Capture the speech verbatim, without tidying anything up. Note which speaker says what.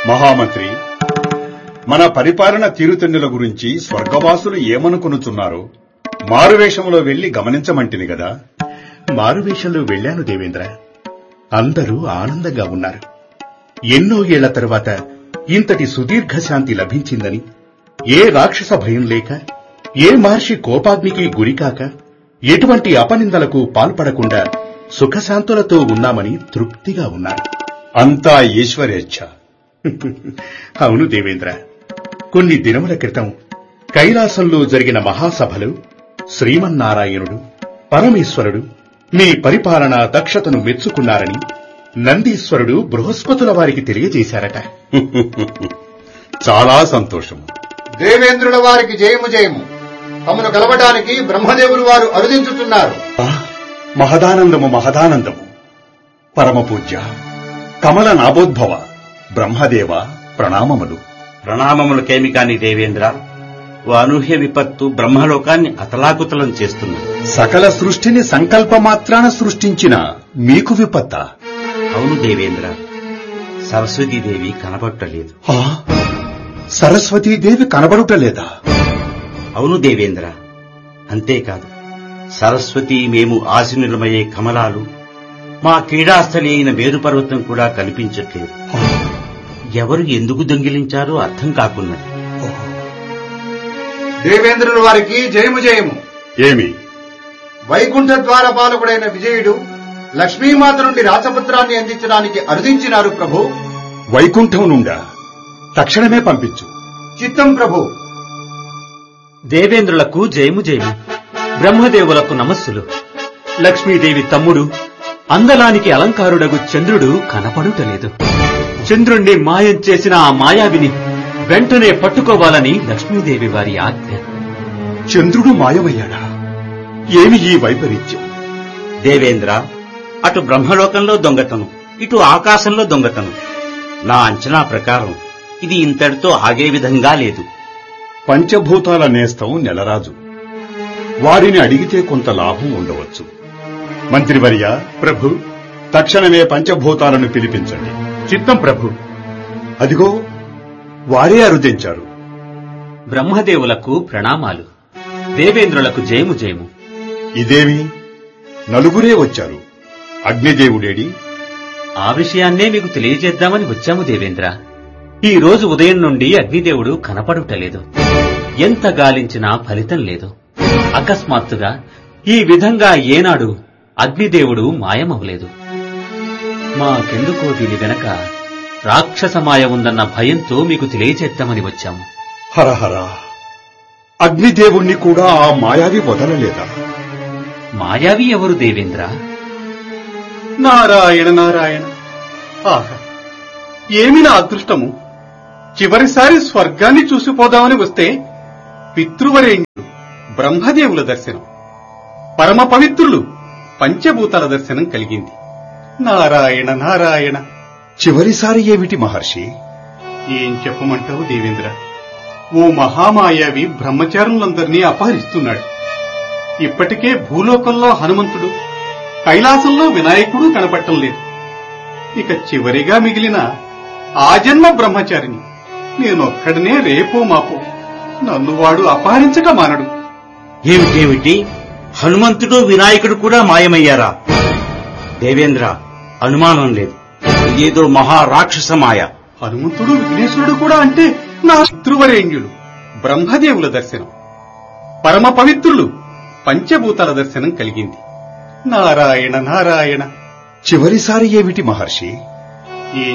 Speaker 1: మహామంత్రి, మన పరిపాలన తీరుతెన్నుల గురించి స్వర్గవాసులు ఏమనుకొనుచున్నారో మారువేషంలో వెళ్లి గమనించమంటిని గదా.
Speaker 2: మారువేషంలో వెళ్లాను దేవేంద్ర. అందరూ ఆనందంగా ఉన్నారు. ఎన్నో ఏళ్ల తరువాత ఇంతటి సుదీర్ఘ శాంతి లభించిందని, ఏ రాక్షస భయం లేక, ఏ మహర్షి కోపాగ్నికి గురికాక, ఎటువంటి అపనిందలకు పాల్పడకుండా సుఖశాంతులతో ఉన్నామని తృప్తిగా ఉన్నారు.
Speaker 1: అంతా ఈశ్వరేచ్ఛ.
Speaker 2: అవును దేవేంద్ర. కొన్ని దినముల క్రితం కైలాసంలో జరిగిన మహాసభలో శ్రీమన్నారాయణుడు, పరమేశ్వరుడు మీ పరిపాలనా దక్షతను మెచ్చుకున్నారని నందీశ్వరుడు బృహస్పతుల వారికి తెలియజేశారట.
Speaker 1: చాలా సంతోషము.
Speaker 3: దేవేంద్రుల వారికి జయము జయము. తమను కలవడానికి బ్రహ్మదేవులు వారు అరుదించుతున్నారు.
Speaker 1: మహదానందము మహదానందము. పరమపూజ్య కమల నాభోద్భవ బ్రహ్మదేవ ప్రణామములు.
Speaker 4: ప్రణామములకేమి కాని దేవేంద్ర, ఓ అనూహ్య విపత్తు బ్రహ్మలోకాన్ని అతలాకుతలం చేస్తున్నది.
Speaker 1: సకల సృష్టిని సంకల్పమాత్రాన సృష్టించిన మీకు విపత్త?
Speaker 4: అవును దేవేంద్ర, సరస్వతీదేవి కనబడటలేదు.
Speaker 1: సరస్వతీదేవి కనబడుటలేదా?
Speaker 4: అవును దేవేంద్ర. అంతేకాదు, సరస్వతి మేము ఆశీనులమయ్యే కమలాలు, మా క్రీడాస్థలి అయిన మేరుపర్వతం కూడా కనిపించట్లేదు. ఎవరు ఎందుకు దొంగిలించారో అర్థం కాకున్నది.
Speaker 3: దేవేంద్రుల వారికి జయము జయము.
Speaker 1: ఏమి?
Speaker 3: వైకుంఠ ద్వార పాలకుడైన విజయుడు లక్ష్మీమాత నుండి రాజపత్రాన్ని అందించడానికి అరుదించినారు ప్రభు.
Speaker 1: వైకుంఠం నుండా? తక్షణమే పంపించు.
Speaker 3: చిత్తం ప్రభు.
Speaker 5: దేవేంద్రులకు జయము జయము. బ్రహ్మదేవులకు నమస్సులు. లక్ష్మీదేవి తమ్ముడు అందలానికి అలంకారుడగు చంద్రుడు కనపడుటలేదు. చంద్రుణ్ణి మాయం చేసిన ఆ మాయావిని వెంటనే పట్టుకోవాలని లక్ష్మీదేవి వారి ఆజ్ఞ.
Speaker 1: చంద్రుడు మాయమయ్యాడా? ఏమి ఈ వైపరీత్యం?
Speaker 4: దేవేంద్ర, అటు బ్రహ్మలోకంలో దొంగతనం, ఇటు ఆకాశంలో దొంగతనం. నా అంచనా ప్రకారం ఇది ఇంతటితో ఆగే విధంగా లేదు.
Speaker 1: పంచభూతాల నేస్తం నెలరాజు. వారిని అడిగితే కొంత లాభం ఉండవచ్చు. మంత్రివర్య,
Speaker 2: ప్రభు.
Speaker 1: తక్షణమే పంచభూతాలను పిలిపించండి.
Speaker 2: చిత్తం ప్రభు.
Speaker 1: అదిగో వారే అరుదించారు.
Speaker 5: బ్రహ్మదేవులకు ప్రణామాలు. దేవేంద్రులకు జయము జయము.
Speaker 1: ఇదేమి? నలుగురే వచ్చారు. అగ్నిదేవుడేడి?
Speaker 5: ఆ విషయాన్నే మీకు తెలియజేద్దామని వచ్చాము దేవేంద్ర. ఈ రోజు ఉదయం నుండి అగ్నిదేవుడు కనపడుటలేదు. ఎంత గాలించినా ఫలితం లేదు. అకస్మాత్తుగా ఈ విధంగా ఏనాడు అగ్నిదేవుడు మాయమవలేదు. మాకెందుకో దీని వెనక రాక్షస మాయ ఉందన్న భయంతో మీకు తెలియజేద్దామని వచ్చాము.
Speaker 1: హరహర, అగ్నిదేవుణ్ణి కూడా ఆ మాయావి వదలలేదా?
Speaker 5: మాయావి ఎవరు దేవేంద్ర?
Speaker 2: నారాయణ నారాయణ. ఆహా, ఏమి నా అదృష్టము! చివరిసారి స్వర్గాన్ని చూసిపోదామని వస్తే పితృవరేణ్యులు బ్రహ్మదేవుల దర్శనం, పరమ పవిత్రులు పంచభూతాల దర్శనం కలిగింది. నారాయణ నారాయణ.
Speaker 1: చివరిసారి ఏమిటి మహర్షి?
Speaker 2: ఏం చెప్పమంటావు దేవేంద్ర? ఓ మహామాయావి బ్రహ్మచారులందరినీ అపహరిస్తున్నాడు. ఇప్పటికే భూలోకంలో హనుమంతుడు, కైలాసంలో వినాయకుడు కనపడటం లేదు. ఇక చివరిగా మిగిలిన ఆ జన్మ బ్రహ్మచారిని నేనొక్కడనే రేపో మాపో నన్ను వాడు అపహరించక మానడు.
Speaker 4: ఏమిటేమిటి? హనుమంతుడు, వినాయకుడు కూడా మాయమయ్యారా? దేవేంద్ర, అనుమానం లేదు, ఇదేదో మహారాక్షస మాయ.
Speaker 2: హనుమంతుడు, విఘ్నేశ్వరుడు కూడా అంటే నా పితృవరేణ్యులు బ్రహ్మదేవుల దర్శనం, పరమ పవిత్రులు పంచభూతాల దర్శనం కలిగింది. నారాయణ నారాయణ.
Speaker 1: చివరిసారి ఏమిటి మహర్షి?